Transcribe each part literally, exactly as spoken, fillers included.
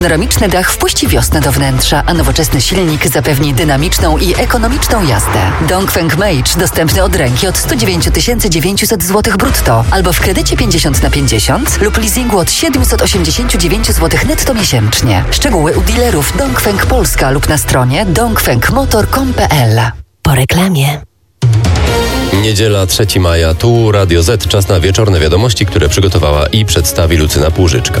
Panoramiczny dach wpuści wiosnę do wnętrza, a nowoczesny silnik zapewni dynamiczną i ekonomiczną jazdę. Dongfeng Mage dostępny od ręki od sto dziewięć tysięcy dziewięćset złotych brutto albo w kredycie pięćdziesiąt na pięćdziesiąt lub leasingu od siedemset osiemdziesiąt dziewięć złotych netto miesięcznie. Szczegóły u dealerów Dongfeng Polska lub na stronie dongfengmotor kropka com kropka p l. Po reklamie. Niedziela trzeciego maja, tu Radio Z, czas na wieczorne wiadomości, które przygotowała i przedstawi Lucyna Półżyczka.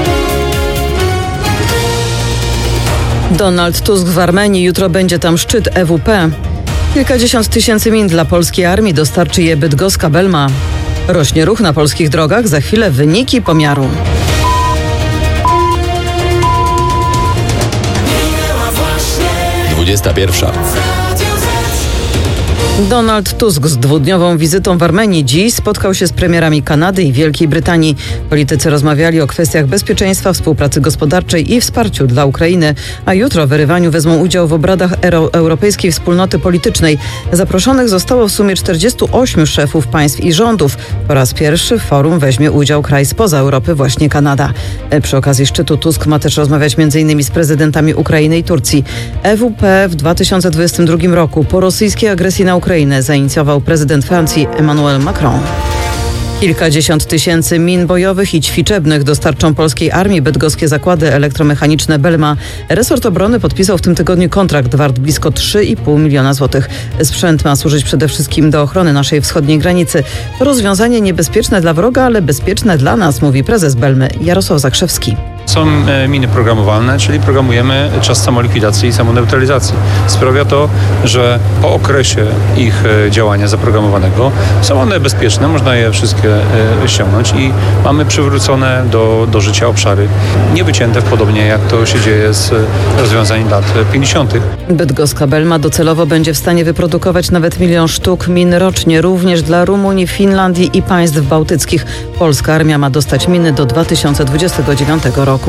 Donald Tusk w Armenii, jutro będzie tam szczyt E W P. Kilkadziesiąt tysięcy min dla polskiej armii dostarczy je bydgoska Belma. Rośnie ruch na polskich drogach, za chwilę wyniki pomiaru. dwudziesta pierwsza. Donald Tusk z dwudniową wizytą w Armenii dziś spotkał się z premierami Kanady i Wielkiej Brytanii. Politycy rozmawiali o kwestiach bezpieczeństwa, współpracy gospodarczej i wsparciu dla Ukrainy, a jutro w Erywaniu wezmą udział w obradach Euro- Europejskiej Wspólnoty Politycznej. Zaproszonych zostało w sumie czterdziestu ośmiu szefów państw i rządów. Po raz pierwszy w forum weźmie udział kraj spoza Europy, właśnie Kanada. Przy okazji szczytu Tusk ma też rozmawiać między innymi z prezydentami Ukrainy i Turcji. E W P w dwa tysiące dwudziestym drugim roku po rosyjskiej agresji na Ukrainę zainicjował prezydent Francji Emmanuel Macron. Kilkadziesiąt tysięcy min bojowych i ćwiczebnych dostarczą polskiej armii bydgoskie zakłady elektromechaniczne Belma. Resort obrony podpisał w tym tygodniu kontrakt wart blisko trzy i pół miliona złotych. Sprzęt ma służyć przede wszystkim do ochrony naszej wschodniej granicy. To rozwiązanie niebezpieczne dla wroga, ale bezpieczne dla nas, mówi prezes Belmy Jarosław Zakrzewski. Są miny programowalne, czyli programujemy czas samolikwidacji i samoneutralizacji. Sprawia to, że po okresie ich działania zaprogramowanego są one bezpieczne, można je wszystkie ściągnąć i mamy przywrócone do, do życia obszary niewycięte, podobnie jak to się dzieje z rozwiązań lat pięćdziesiątych. Bydgoska Belma docelowo będzie w stanie wyprodukować nawet milion sztuk min rocznie, również dla Rumunii, Finlandii i państw bałtyckich. Polska armia ma dostać miny do dwa tysiące dwudziestego dziewiątego roku.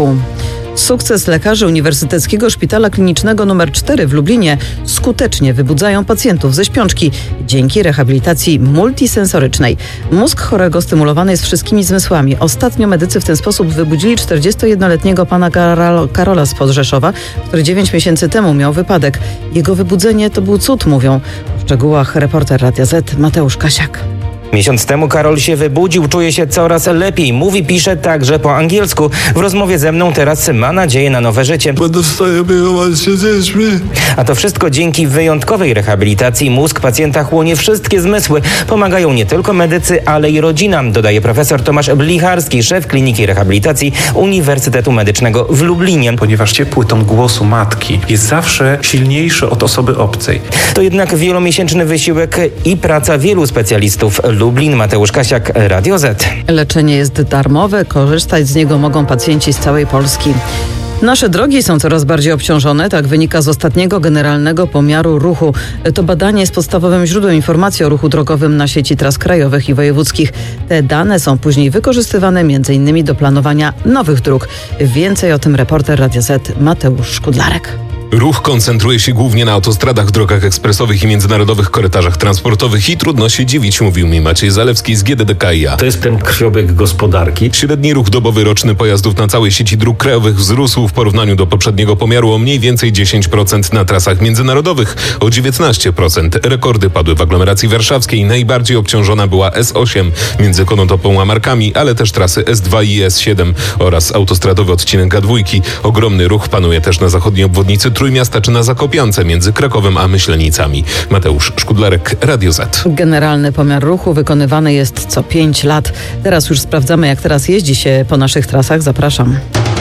Sukces lekarzy Uniwersyteckiego Szpitala Klinicznego nr cztery w Lublinie skutecznie wybudzają pacjentów ze śpiączki dzięki rehabilitacji multisensorycznej. Mózg chorego stymulowany jest wszystkimi zmysłami. Ostatnio medycy w ten sposób wybudzili czterdziestojednoletniego pana Karola z Podrzeszowa, który dziewięć miesięcy temu miał wypadek. Jego wybudzenie to był cud, mówią. W szczegółach reporter Radia Z Mateusz Kasiak. Miesiąc temu Karol się wybudził, czuje się coraz lepiej. Mówi, pisze także po angielsku. W rozmowie ze mną teraz ma nadzieję na nowe życie. Będę w stanie opiekować się dziećmi. A to wszystko dzięki wyjątkowej rehabilitacji. Mózg pacjenta chłonie wszystkie zmysły. Pomagają nie tylko medycy, ale i rodzina, dodaje profesor Tomasz Blicharski, szef Kliniki Rehabilitacji Uniwersytetu Medycznego w Lublinie. Ponieważ ciepły ton głosu matki jest zawsze silniejszy od osoby obcej. To jednak wielomiesięczny wysiłek i praca wielu specjalistów. Lublin, Mateusz Kasiak, Radio Z. Leczenie jest darmowe, korzystać z niego mogą pacjenci z całej Polski. Nasze drogi są coraz bardziej obciążone, tak wynika z ostatniego generalnego pomiaru ruchu. To badanie jest podstawowym źródłem informacji o ruchu drogowym na sieci tras krajowych i wojewódzkich. Te dane są później wykorzystywane m.in. do planowania nowych dróg. Więcej o tym reporter Radia Z Mateusz Szkudlarek. Ruch koncentruje się głównie na autostradach, drogach ekspresowych i międzynarodowych korytarzach transportowych i trudno się dziwić, mówił mi Maciej Zalewski z G D D K i A. To jest ten krwiobieg gospodarki. Średni ruch dobowy roczny pojazdów na całej sieci dróg krajowych wzrósł w porównaniu do poprzedniego pomiaru o mniej więcej dziesięć procent, na trasach międzynarodowych o dziewiętnaście procent. Rekordy padły w aglomeracji warszawskiej. Najbardziej obciążona była S osiem między Konotopą a Markami, ale też trasy S dwa i S siedem oraz autostradowy odcinek A dwa. Ogromny ruch panuje też na zachodniej obwodnicy Trójmiasta czy na Zakopiance między Krakowem a Myślenicami. Mateusz Szkudlarek, Radio Z. Generalny pomiar ruchu wykonywany jest co pięć lat. Teraz już sprawdzamy, jak teraz jeździ się po naszych trasach. Zapraszam.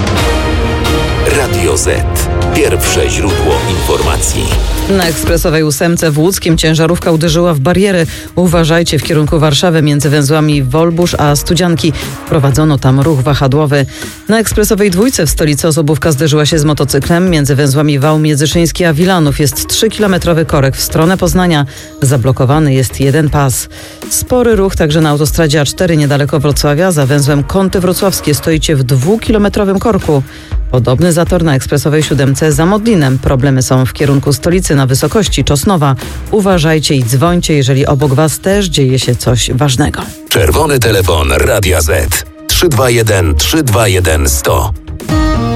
Radio Z. Pierwsze źródło informacji. Na ekspresowej ósemce w Łódzkiem ciężarówka uderzyła w bariery. Uważajcie w kierunku Warszawy między węzłami Wolbusz a Studzianki. Prowadzono tam ruch wahadłowy. Na ekspresowej dwójce w stolicy osobówka zderzyła się z motocyklem. Między węzłami Wał Międzyszyński a Wilanów jest trzykilometrowy korek w stronę Poznania. Zablokowany jest jeden pas. Spory ruch także na autostradzie A cztery niedaleko Wrocławia. Za węzłem Kąty Wrocławskie stoicie w dwukilometrowym korku. Podobny zator na ekspresowej siódemce za Modlinem. Problemy są w kierunku stolicy na wysokości Czosnowa. Uważajcie i dzwońcie, jeżeli obok was też dzieje się coś ważnego. Czerwony telefon Radia Z. trzy dwa jeden trzy dwa jeden sto.